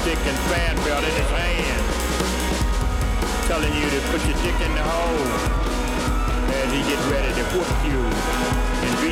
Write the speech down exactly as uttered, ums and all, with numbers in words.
stick and fan belt in his hand, telling you to put your dick in the hole as he get ready to whoop you and beat